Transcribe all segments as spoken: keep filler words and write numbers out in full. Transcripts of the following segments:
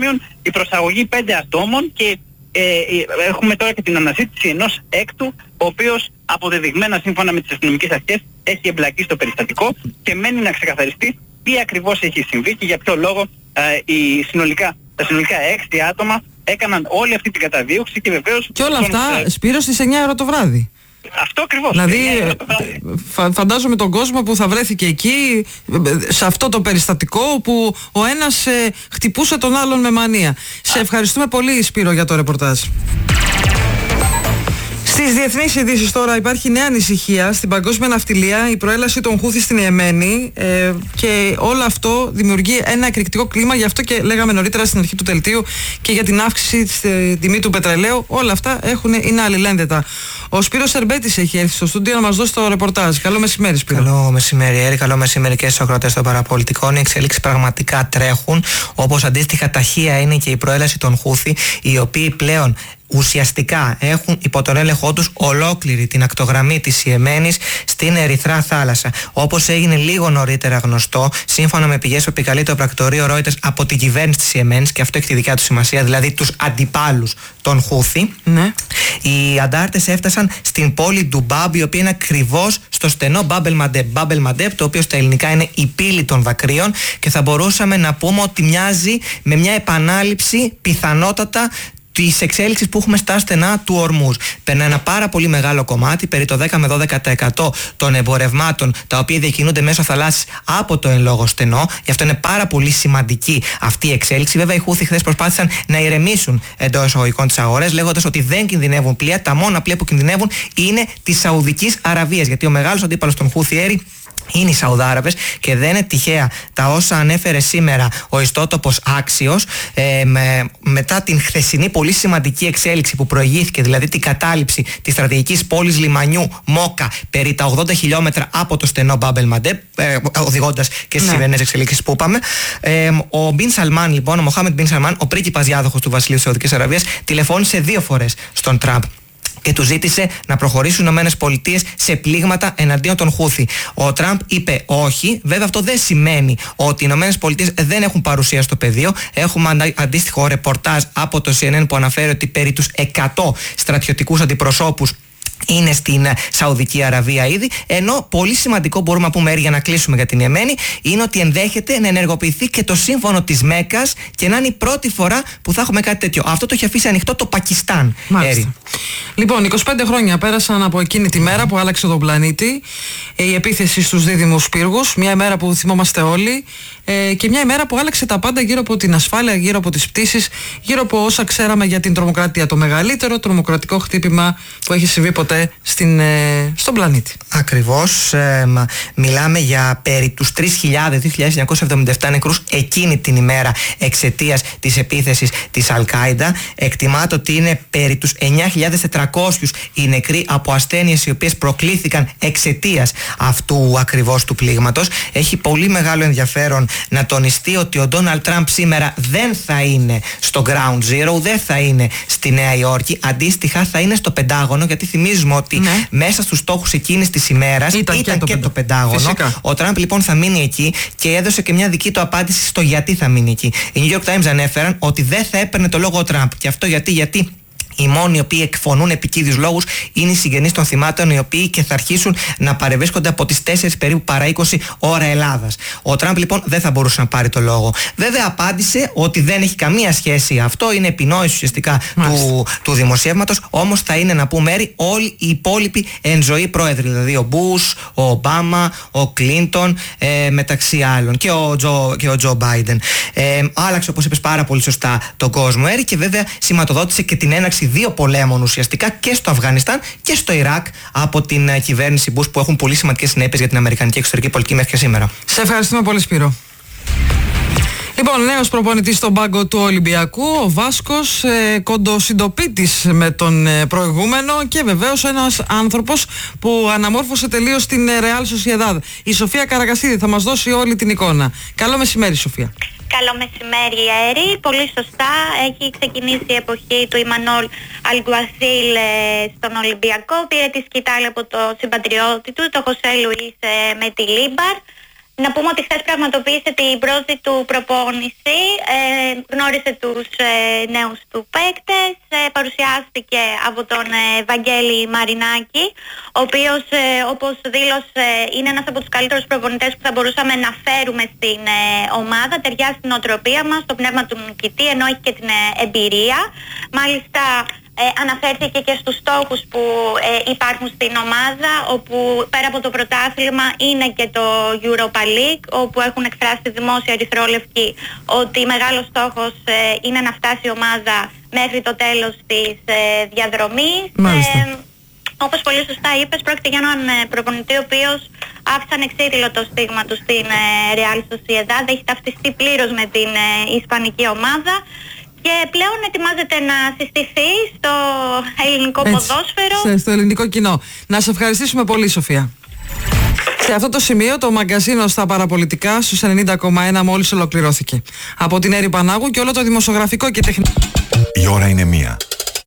πεζοδρομίων, η προσαγωγή πέντε ατόμων και ε, έχουμε τώρα και την αναζήτηση ενός έκτου, ο οποίος αποδεδειγμένα σύμφωνα με τις αστυνομικές αρχές έχει εμπλακεί στο περιστατικό και μένει να ξεκαθαριστεί τι ακριβώς έχει συμβεί και για ποιο λόγο ε, η συνολικά, τα συνολικά έξι άτομα έκαναν όλη αυτή την καταδίωξη και βεβαίως... Και όλα αυτά, ε, Σπύρο, στις εννιά ώρα το βράδυ. Αυτό ακριβώς. Δηλαδή, φα, φαντάζομαι τον κόσμο που θα βρέθηκε εκεί, σε αυτό το περιστατικό που ο ένας ε, χτυπούσε τον άλλον με μανία. Α. Σε ευχαριστούμε πολύ, Σπύρο, για το ρεπορτάζ. Στις διεθνείς ειδήσεις τώρα υπάρχει νέα ανησυχία στην παγκόσμια ναυτιλία, η προέλαση των Χούθι στην Ιεμένη ε, και όλο αυτό δημιουργεί ένα εκρηκτικό κλίμα, γι' αυτό και λέγαμε νωρίτερα στην αρχή του δελτίου και για την αύξηση στην τιμή του πετρελαίου, όλα αυτά έχουν, είναι αλληλένδετα. Ο Σπύρος Σερμπέτης έχει έρθει στο στούντιο να μας δώσει το ρεπορτάζ. Καλό μεσημέρι, Σπύρο. Καλό μεσημέρι, Έρη. Καλό μεσημέρι και στους ακροατές των παραπολιτικών. Οι εξελίξεις πραγματικά τρέχουν, όπως αντίστοιχα ταχεία είναι και η προέλαση των Χούθι, οι οποίοι πλέον ουσιαστικά έχουν υπό τον έλεγχό τους ολόκληρη την ακτογραμμή της Ιεμένης στην Ερυθρά θάλασσα. Όπως έγινε λίγο νωρίτερα γνωστό, σύμφωνα με πηγές που επικαλεί το πρακτορείο Reuters από την κυβέρνηση της Ιεμένης, και αυτό έχει τη δικιά του σημασία, δηλαδή τους αντιπάλους των Χούθι, ναι. Οι αντάρτες έφτασαν στην πόλη Ντουμπάμπ, η οποία είναι ακριβώς στο στενό Μπάμπελ Μαντέπ. Μπάμπελ Μαντέπ, το οποίο στα ελληνικά είναι η πύλη των δακρύων, και θα μπορούσαμε να πούμε ότι μοιάζει με μια επανάληψη πιθανότατα της εξέλιξης που έχουμε στα στενά του Ορμούζ. Περνά ένα πάρα πολύ μεγάλο κομμάτι, περί το δέκα με δώδεκα τοις εκατό των εμπορευμάτων τα οποία διακινούνται μέσω θαλάσσης από το εν λόγω στενό. Γι' αυτό είναι πάρα πολύ σημαντική αυτή η εξέλιξη. Βέβαια, οι Χούθι χθες προσπάθησαν να ηρεμήσουν εντός εισαγωγικών τις αγορές, λέγοντας ότι δεν κινδυνεύουν πλοία. Τα μόνα πλοία που κινδυνεύουν είναι της Σαουδικής Αραβίας. Γιατί ο μεγάλος αντίπαλος των Χούθι, Έρη, είναι οι Σαουδάραβες, και δεν είναι τυχαία τα όσα ανέφερε σήμερα ο ιστότοπος Άξιος ε, με, μετά την χθεσινή πολύ σημαντική εξέλιξη που προηγήθηκε, δηλαδή την κατάληψη της στρατηγικής πόλης λιμανιού Μόκα περί τα ογδόντα χιλιόμετρα από το στενό Μπάμπελ Μαντέπ, ε, οδηγώντας και στις σημερινές εξελίξεις που είπαμε. Ε, ο Μπιν Σαλμάν, λοιπόν, ο Μοχάμεντ Μπιν Σαλμάν, ο πρίγκιπας διάδοχος του Βασιλείου της Σαουδικής Αραβίας, τηλεφώνησε δύο φορές στον Τραμπ και του ζήτησε να προχωρήσουν οι ΗΠΑ σε πλήγματα εναντίον των Χούθι. Ο Τραμπ είπε όχι. Βέβαια, αυτό δεν σημαίνει ότι οι ΗΠΑ δεν έχουν παρουσία στο πεδίο. Έχουμε αντίστοιχο ρεπορτάζ από το σι εν εν που αναφέρει ότι περί τους εκατό στρατιωτικούς αντιπροσώπους είναι στην Σαουδική Αραβία ήδη. Ενώ πολύ σημαντικό, μπορούμε να πούμε, για να κλείσουμε για την Ιεμένη, είναι ότι ενδέχεται να ενεργοποιηθεί και το σύμφωνο της Μέκκας και να είναι η πρώτη φορά που θα έχουμε κάτι τέτοιο. Αυτό το έχει αφήσει ανοιχτό το Πακιστάν. Μάλιστα. Λοιπόν, είκοσι πέντε χρόνια πέρασαν από εκείνη τη μέρα που άλλαξε τον πλανήτη, η επίθεση στους δίδυμους πύργους, μια ημέρα που θυμόμαστε όλοι, ε, και μια ημέρα που άλλαξε τα πάντα γύρω από την ασφάλεια, γύρω από τις πτήσεις, γύρω από όσα ξέραμε για την τρομοκρατία. Το μεγαλύτερο τρομοκρατικό χτύπημα που έχει συμβεί ποτέ στην, ε, στον πλανήτη. Ακριβώς. Ε, μιλάμε για περί τους τρεις χιλιάδες εννιακόσια εβδομήντα επτά νεκρούς εκείνη την ημέρα εξαιτίας της επίθεσης της Αλ-Κάιντα. Εκτιμάται ότι είναι περί τους εννιά χιλιάδες τετρακόσιοι οι νεκροί από ασθένειες οι οποίες προκλήθηκαν εξαιτίας αυτού ακριβώς του πλήγματος. Έχει πολύ μεγάλο ενδιαφέρον να τονιστεί ότι ο Ντόναλντ Τραμπ σήμερα δεν θα είναι στο Ground Zero, δεν θα είναι στη Νέα Υόρκη. Αντίστοιχα θα είναι στο Πεντάγωνο, γιατί θυμίζουμε ότι ναι. μέσα στους στόχους εκείνης της ημέρας ήταν, ήταν και, και το, το Πεντάγωνο. Φυσικά. Ο Τραμπ λοιπόν θα μείνει εκεί και έδωσε και μια δική του απάντηση στο γιατί θα μείνει εκεί. Οι New York Times ανέφεραν ότι δεν θα έπαιρνε το λόγο ο Τραμπ. Και αυτό γιατί, γιατί οι μόνοι οι οποίοι εκφωνούν επικίδιους λόγους είναι οι συγγενείς των θυμάτων, οι οποίοι και θα αρχίσουν να παρευρίσκονται από τις τέσσερις περίπου παρά είκοσι ώρα Ελλάδας. Ο Τραμπ λοιπόν δεν θα μπορούσε να πάρει το λόγο. Βέβαια απάντησε ότι δεν έχει καμία σχέση αυτό, είναι επινόηση ουσιαστικά του, του δημοσιεύματος, όμως θα είναι, να πούμε, Μέρη, όλοι οι υπόλοιποι εν ζωή πρόεδροι, δηλαδή ο Μπούς, ο Ομπάμα, ο Κλίντον, ε, μεταξύ άλλων, και ο Τζο, και ο Τζο Μπάιντεν. Ε, άλλαξε, όπως είπες πάρα πολύ σωστά, τον κόσμο, Έρη, και βέβαια σηματοδότησε και την έναρξη δύο πολέμων ουσιαστικά και στο Αφγανιστάν και στο Ιράκ από την uh, κυβέρνηση Μπούς, που έχουν πολύ σημαντικές συνέπειες για την αμερικανική εξωτερική πολιτική μέχρι και σήμερα. Σε ευχαριστούμε πολύ, Σπύρο. Λοιπόν, νέος προπονητής στον πάγκο του Ολυμπιακού, ο Βάσκος, ε, κοντοσυντοπίτης με τον ε, προηγούμενο, και βεβαίως ένας άνθρωπος που αναμόρφωσε τελείως την ε, Real Sociedad. Η Σοφία Καρακασίδη θα μας δώσει όλη την εικόνα. Καλό μεσημέρι, Σοφία. Καλό μεσημέρι, Έρη. Πολύ σωστά. Έχει ξεκινήσει η εποχή του Ιμανόλ Αλγκουασίλ στον Ολυμπιακό. Πήρε τη σκητάλη από το συμπατριώτη του, το Χωσέ Λουίς με τη Λίμπαρ. Να πούμε ότι χθες πραγματοποίησε την πρώτη του προπόνηση, ε, γνώρισε τους ε, νέους του παίκτες, ε, παρουσιάστηκε από τον ε, Βαγγέλη Μαρινάκη, ο οποίος ε, όπως δήλωσε είναι ένας από τους καλύτερους προπονητές που θα μπορούσαμε να φέρουμε στην ε, ομάδα, ταιριάζει στην νοοτροπία μας, το πνεύμα του νικητή, ενώ έχει και την ε, εμπειρία. Μάλιστα Ε, αναφέρθηκε και στους στόχους που ε, υπάρχουν στην ομάδα, όπου πέρα από το πρωτάθλημα είναι και το Europa League, όπου έχουν εκφράσει δημόσια ερυθρόλευκοι ότι μεγάλος στόχος ε, είναι να φτάσει η ομάδα μέχρι το τέλος της ε, διαδρομής. Ε, όπως πολύ σωστά είπες, πρόκειται για έναν ε, προπονητή ο οποίος άφησε ανεξίτηλο το στίγμα του στην ε, Real Sociedad, έχει ταυτιστεί πλήρως με την ε, ισπανική ομάδα και πλέον ετοιμάζεται να συστηθεί στο ελληνικό Έτσι, ποδόσφαιρο. Στο ελληνικό κοινό. Να σε ευχαριστήσουμε πολύ, Σοφία. Σε αυτό το σημείο το μαγκαζίνο στα παραπολιτικά στους ενενήντα κόμμα ένα μόλις ολοκληρώθηκε. Από την Έρη Πανάγου και όλο το δημοσιογραφικό και τεχνικό. Η ώρα είναι μία.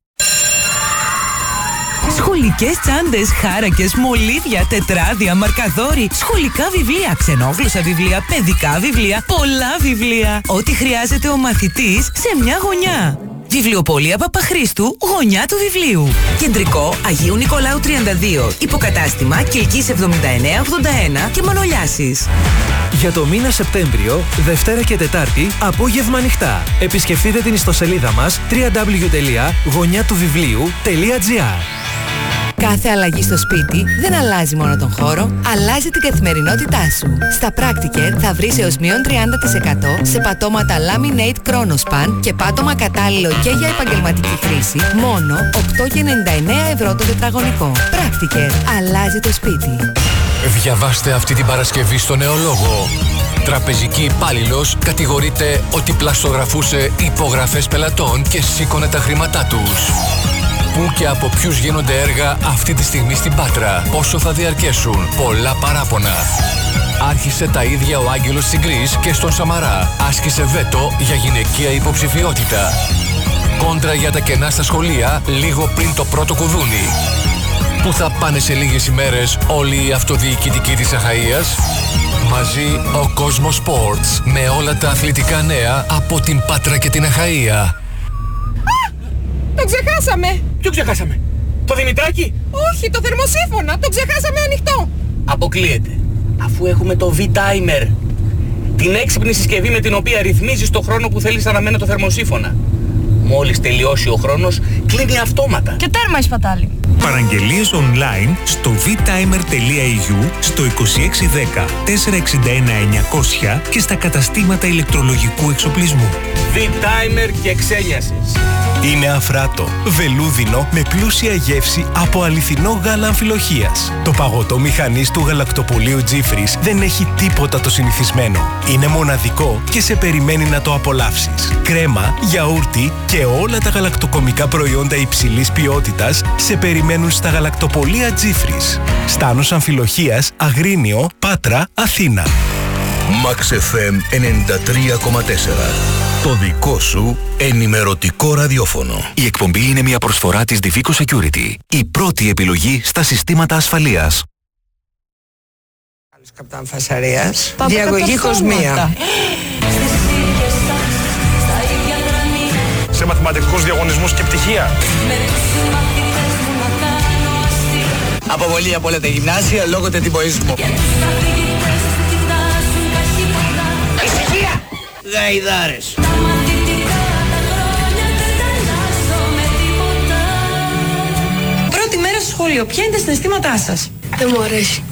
Σχολικές τσάντες, χάρακες, μολύβια, τετράδια, μαρκαδόροι, σχολικά βιβλία, ξενόγλωσσα βιβλία, παιδικά βιβλία, πολλά βιβλία. Ό,τι χρειάζεται ο μαθητής σε μια γωνιά. Βιβλιοπωλεία Παπαχρήστου, γωνιά του βιβλίου. Κεντρικό Αγίου Νικολάου τριάντα δύο. Υποκατάστημα Κιλκής εβδομήντα εννέα ογδόντα ένα και Μανολιάσης. Για το μήνα Σεπτέμβριο, Δευτέρα και Τετάρτη, απόγευμα ανοιχτά. Επισκεφτείτε την ιστοσελίδα μας double-u double-u double-u τελεία γωνιά του βιβλίου τελεία τζι άρ. Κάθε αλλαγή στο σπίτι δεν αλλάζει μόνο τον χώρο, αλλάζει την καθημερινότητά σου. Στα Practiker θα βρεις έως μείον τριάντα τοις εκατό σε πατώματα Laminate Chronospan και πάτωμα κατάλληλο και για επαγγελματική χρήση, μόνο οκτώ και ενενήντα εννέα ευρώ το τετραγωνικό. Practiker, αλλάζει το σπίτι. Διαβάστε αυτή την Παρασκευή στο Νεολόγο. Τραπεζική υπάλληλος κατηγορείται ότι πλαστογραφούσε υπογραφές πελατών και σήκωνε τα χρήματά τους. Πού και από ποιους γίνονται έργα αυτή τη στιγμή στην Πάτρα, πόσο θα διαρκέσουν, πολλά παράπονα. Άρχισε τα ίδια ο Άγγελος Τσιγκρής και στον Σαμαρά. Άσκησε βέτο για γυναικεία υποψηφιότητα. Κόντρα για τα κενά στα σχολεία, λίγο πριν το πρώτο κουδούνι. Πού θα πάνε σε λίγες ημέρες όλοι οι αυτοδιοικητικοί της Αχαΐας? Μαζί ο Κόσμος Sports, με όλα τα αθλητικά νέα από την Πάτρα και την Αχαΐα. Το ξεχάσαμε! Ποιο ξεχάσαμε? Το Δημητράκι? Όχι, το θερμοσύφωνα! Το ξεχάσαμε ανοιχτό! Αποκλείεται. Αφού έχουμε το V-Timer. Την έξυπνη συσκευή με την οποία ρυθμίζεις το χρόνο που θέλεις να αναμένει το θερμοσύφωνα. Μόλις τελειώσει ο χρόνος, κλείνει αυτόματα. Και τέρμα η σπατάλη. Παραγγελίες online στο β-timer τελεία ι γιου, στο είκοσι έξι δέκα τετρακόσια εξήντα ένα εννιακόσια και στα καταστήματα ηλεκτρολογικού εξοπλισμού. V-Timer και ξένιασες. Είναι αφράτο, βελούδινο με πλούσια γεύση από αληθινό γάλα αμφιλοχείας. Το παγωτό μηχανής του γαλακτοπωλείου Τζίφρις δεν έχει τίποτα το συνηθισμένο. Είναι μοναδικό και σε περιμένει να το απολαύσεις. Κρέμα, γιαούρτι και όλα τα γαλακτοκομικά προϊόντα υψηλής ποιότητας σε περιμένουν στα γαλακτοπωλεία Τζίφρις. Στάνος Αμφιλοχείας, Αγρίνιο, Πάτρα, Αθήνα. Max εφ εμ ενενήντα τρία κόμμα τέσσερα. Το δικό σου ενημερωτικό ραδιόφωνο. Η εκπομπή είναι μια προσφορά της Divico Security. Η πρώτη επιλογή στα συστήματα ασφαλείας. Καπτάν Φασαρίας. Διαγωγή Κοσμία. Σε μαθηματικούς διαγωνισμούς και πτυχία. Αποβολή από όλα τα γυμνάσια λόγω τετυπωίσμου. Ησυχία! Γαϊδάρες. Πρώτη μέρα στο σχολείο. Ποια είναι τα συναισθήματά σας? Δεν μου αρέσει.